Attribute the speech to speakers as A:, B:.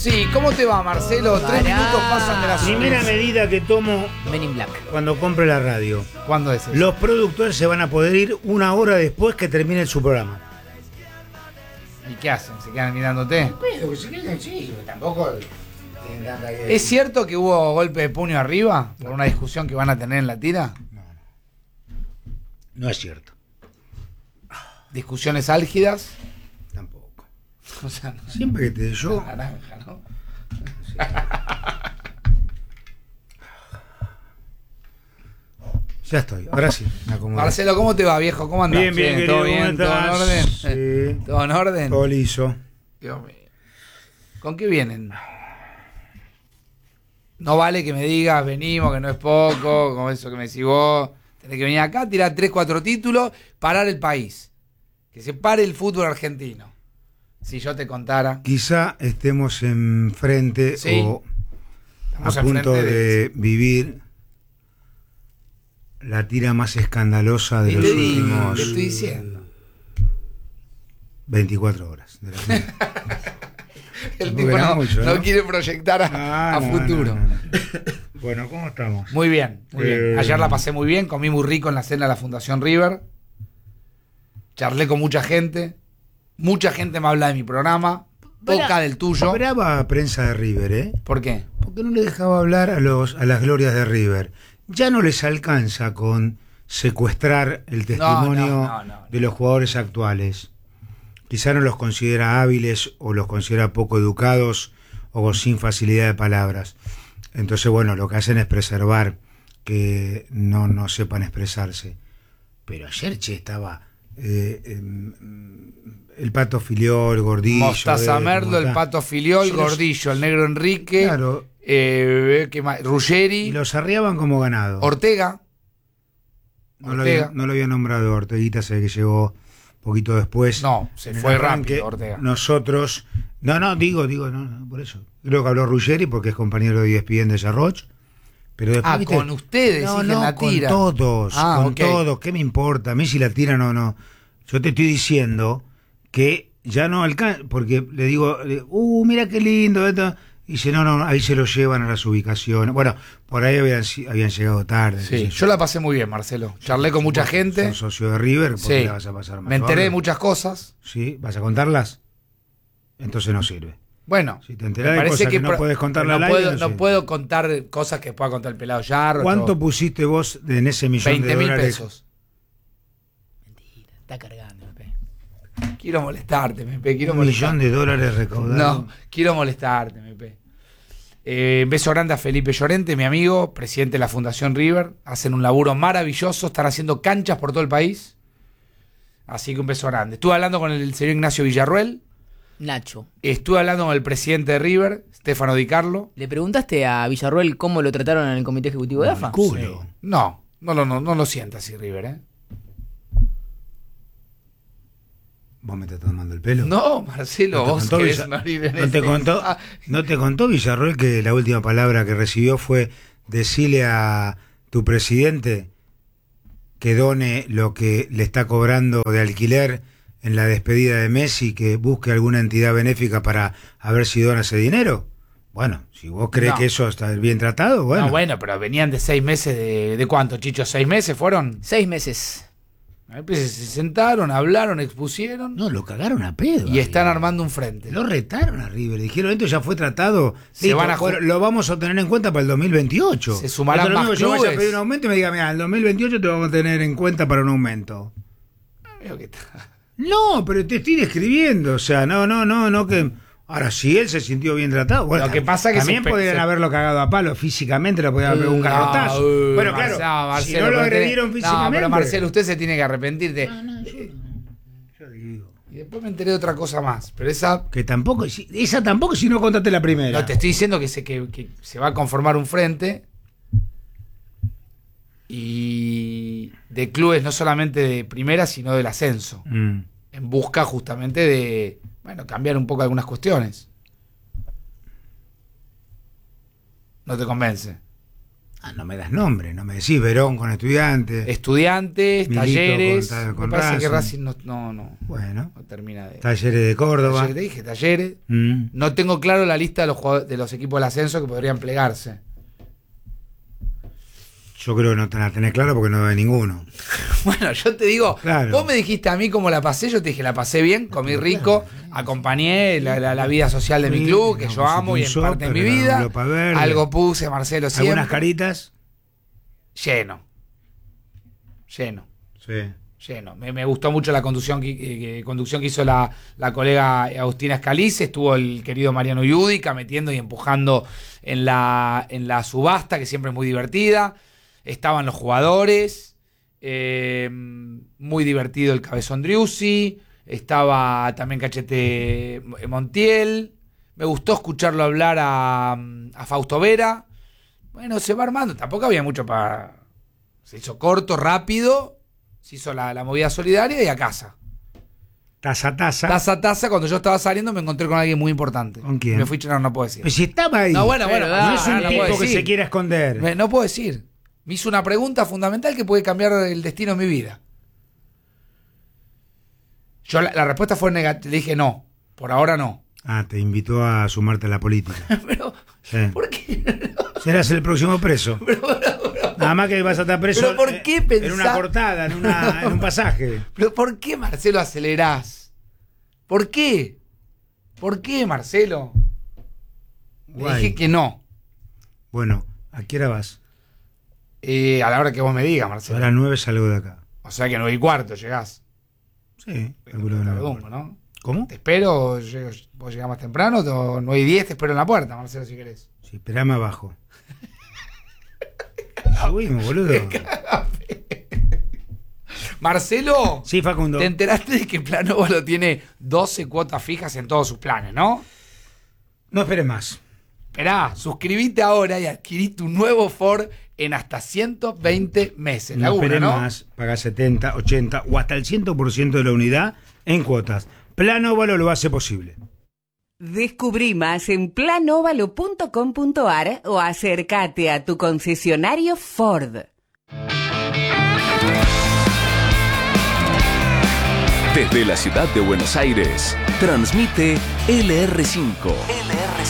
A: Sí, ¿cómo te va, Marcelo? 3 minutos pasan de las
B: Primera
A: 11.
B: medida que tomo
C: Men in Black.
B: cuando compre la radio.
A: ¿Cuándo es eso?
B: Los productores se van a poder ir 1 hora después que termine su programa.
A: ¿Y qué hacen? ¿Se quedan mirándote?
B: Pero que se queden, sí, tampoco tienen tanta idea.
A: ¿Es cierto que hubo golpe de puño arriba por una discusión que van a tener en la tira?
B: No es cierto.
A: ¿Discusiones álgidas?
B: Tampoco.
A: O sea, no sé.
B: Siempre que te yo.
A: Naranja, ¿no?
B: Ya estoy. Ahora sí, me acomodo.
A: Marcelo, ¿cómo te va, viejo? ¿Cómo andás?
B: Bien, bien,
A: Sí,
B: querido,
A: ¿todo
B: ¿cómo
A: bien? ¿Todo en
B: estás?
A: orden?
B: Sí.
A: ¿Todo en orden?
B: Todo liso.
A: Dios mío. ¿Con qué vienen? No vale que me digas, venimos, que no es poco, como eso que me decís vos. Tenés que venir acá, tirar 3, 4 títulos, parar el país. Que se pare el fútbol argentino. Si yo te contara.
B: Quizá estemos enfrente
A: Sí.
B: o
A: Estamos
B: a punto
A: enfrente
B: de vivir la tira más escandalosa de
A: Y
B: los
A: te
B: últimos
A: estoy diciendo.
B: 24 horas. De la vida.
A: El
B: Porque
A: tipo
B: era
A: no,
B: mucho,
A: no
B: ¿no?
A: quiere proyectar a
B: No,
A: futuro.
B: no. Bueno, ¿cómo estamos?
A: Muy bien, muy bien. Ayer la pasé muy bien, comí muy rico en la cena de la Fundación River. Charlé con mucha gente. Mucha gente me habla de mi programa. Poca del tuyo.
B: Brava prensa de River, ¿eh?
A: ¿Por qué?
B: Porque no le dejaba hablar a las glorias de River. Ya no les alcanza con secuestrar el testimonio
A: no.
B: de los jugadores actuales. Quizá no los considera hábiles o los considera poco educados o sin facilidad de palabras. Entonces, bueno, lo que hacen es preservar que no sepan expresarse. Pero ayer, estaba el Pato Filiol, Gordillo.
A: Mostaza Merlo, el
B: Mota-
A: Pato Filiol,
B: Sí, los-
A: Gordillo, el Negro Enrique,
B: Claro,
A: ¿qué más? Ruggeri,
B: y los arriaban como ganado.
A: Ortega.
B: No lo
A: Ortega.
B: había nombrado Orteguita, sé que llegó un poquito después.
A: No, se
B: En el
A: fue
B: arranque,
A: rápido Ortega.
B: Nosotros, digo, no, por eso. Creo que habló Ruggeri porque es compañero de ESPN de Sarroch. Pero después,
A: Ah,
B: ¿viste?
A: con ustedes,
B: No,
A: dije, en la
B: con
A: tira.
B: todos,
A: Ah,
B: con
A: ok.
B: todos. ¿Qué me importa? A mí si la tira, no. Yo te estoy diciendo que ya no alcanza, porque le digo, mira qué lindo esto. Y dice, no, ahí se lo llevan a las ubicaciones. Bueno, por ahí habían llegado tarde.
A: Sí,
B: qué sé
A: yo la pasé muy bien, Marcelo. Charlé con mucha gente.
B: Son socio de River, ¿por qué
A: Sí.
B: la vas a pasar mal?
A: Me enteré de
B: Solo?
A: muchas cosas.
B: ¿Sí? ¿Vas a contarlas? Entonces no sirve.
A: Bueno,
B: Si te
A: me
B: enterás de
A: parece
B: cosas que no
A: pro-
B: puedes contarle
A: no
B: al aire,
A: puedo,
B: no
A: no
B: sirve.
A: puedo contar cosas que pueda contar el pelado Yarro.
B: ¿Cuánto pusiste vos en ese millón de
A: 20.000
B: dólares?
A: pesos.
C: Mentira, está cargando, Pepe.
A: Quiero molestarte, Mepe. Quiero
B: Un millón de dólares recaudados.
A: No, quiero molestarte, Mepe. Beso grande a Felipe Llorente, mi amigo, presidente de la Fundación River. Hacen un laburo maravilloso, están haciendo canchas por todo el país. Así que un beso grande. Estuve hablando con el señor Ignacio Villarruel.
C: Nacho,
A: Estuve hablando con el presidente de River, Stefano Di Carlo.
C: ¿le preguntaste a Villarruel cómo lo trataron en el comité ejecutivo de AFA?
B: El culo.
A: No lo sienta así, River, ¿eh?
B: ¿Vos me estás tomando el pelo?
A: No, Marcelo,
B: ¿No te
A: vos
B: contó
A: querés
B: Villa-
A: morir en
B: ¿No te
A: este-
B: contó,
A: Ah,
B: ¿No te contó Villarroel que la última palabra que recibió fue decirle a tu presidente que done lo que le está cobrando de alquiler en la despedida de Messi, que busque alguna entidad benéfica para a ver si dona ese dinero? Bueno, si vos crees
A: No.
B: que eso está bien tratado, bueno.
A: No, bueno, pero venían de 6 meses ¿de cuánto, Chicho? ¿6 meses fueron?
C: 6 meses.
A: Pues se sentaron, hablaron, expusieron
B: No, lo cagaron a pedo.
A: y están
B: River.
A: armando un frente.
B: Lo retaron a River, dijeron, esto ya fue tratado,
A: Se
B: listo,
A: van a
B: bueno, lo vamos a tener en cuenta para el 2028.
A: Se sumarán
B: No es lo
A: más
B: mismo que yo vaya a
A: clubes.
B: pedir un aumento y me diga, mira, el 2028 te vamos a tener en cuenta para un aumento.
A: Veo que está-
B: No, pero te estoy describiendo, o sea, no, que... Ahora, si él se sintió bien tratado, bueno,
A: Lo que pasa que
B: también
A: se-
B: podrían
A: se-
B: haberlo cagado a palo físicamente, lo podían haber pegado un carrotazo. Bueno, claro, si no lo
A: pero
B: agredieron
A: No,
B: físicamente...
A: pero Marcelo, usted se tiene que arrepentir de...
B: Yo digo,
A: Y después me enteré de otra cosa más, pero esa...
B: que tampoco, esa tampoco si no contaste la primera.
A: No, te estoy diciendo que se va a conformar un frente y de clubes no solamente de primera, sino del ascenso,
B: Mm.
A: en busca justamente de, bueno, cambiar un poco algunas cuestiones. ¿No te convence?
B: No me das nombre, no me decís Verón con Estudiantes.
A: Estudiantes,
B: Milito
A: Talleres.
B: con
A: Me parece que
B: Racing.
A: Racing no
B: Bueno,
A: termina de.
B: Talleres de Córdoba.
A: Talleres, te dije, Talleres.
B: Mm.
A: No tengo claro la lista de los equipos del ascenso que podrían plegarse.
B: Yo creo que no te la tenés claro porque no ve ninguno.
A: Bueno, yo te digo,
B: Claro.
A: vos me dijiste a mí cómo la pasé, yo te dije, la pasé bien, comí rico, acompañé la vida social de mi
B: Sí,
A: club, que
B: no,
A: yo amo y en
B: pusiste un
A: parte de mi
B: súper,
A: vida.
B: una Europa verde.
A: Algo puse, Marcelo, siempre.
B: Algunas caritas.
A: Lleno. Me gustó mucho la conducción que hizo la colega Agustina Scalise. Estuvo el querido Mariano Yudica metiendo y empujando en la subasta, que siempre es muy divertida. Estaban los jugadores. Muy divertido el Cabezón Driussi. Estaba también Cachete Montiel. Me gustó escucharlo hablar a Fausto Vera. Bueno, se va armando. Tampoco había mucho para... Se hizo corto, rápido. Se hizo la movida solidaria y a casa. Taza. Cuando yo estaba saliendo me encontré con alguien muy importante.
B: ¿Con quién?
A: Me fui, no puedo decir.
B: Pero si estaba ahí.
A: No, bueno,
B: No es un
A: no
B: tipo
A: puedo
B: que
A: decir.
B: se quiera esconder.
A: No puedo decir. Me hizo una pregunta fundamental que puede cambiar el destino de mi vida. Yo la respuesta fue negativa. Le dije no. Por ahora no.
B: Te invitó a sumarte a la política.
A: Pero,
B: Sí.
A: ¿por qué?
B: Serás el próximo preso. Nada más que vas a estar preso.
A: ¿Pero por qué pensás?
B: En una cortada, en un pasaje.
A: Pero ¿por qué, Marcelo, acelerás? ¿Por qué? ¿Por qué, Marcelo? Le
B: Guay.
A: dije que no.
B: Bueno, ¿a qué hora vas?
A: A la hora que vos me digas,
B: A
A: Marcelo.
B: las 9 salgo de acá.
A: O sea que 9:15 llegás.
B: Sí, calculo que no.
A: Perdón, ¿no?
B: ¿Cómo?
A: Te espero, vos llegás más temprano, 9:10 te espero en la puerta, Marcelo, si querés.
B: Sí, esperame abajo. Subimos, boludo.
A: Marcelo,
B: Sí, Facundo.
A: te enteraste de que Planóvalo tiene 12 cuotas fijas en todos sus planes, ¿no?
B: No esperes más.
A: Esperá, suscribite ahora y adquirí tu nuevo Ford en hasta 120 meses. La
B: No
A: una,
B: esperes
A: ¿no?
B: más. Pagás 70, 80 o hasta el 100% de la unidad en cuotas. Planóvalo lo hace posible.
D: Descubrí más en planovalo.com.ar o acércate a tu concesionario Ford.
E: Desde la ciudad de Buenos Aires, transmite LR5.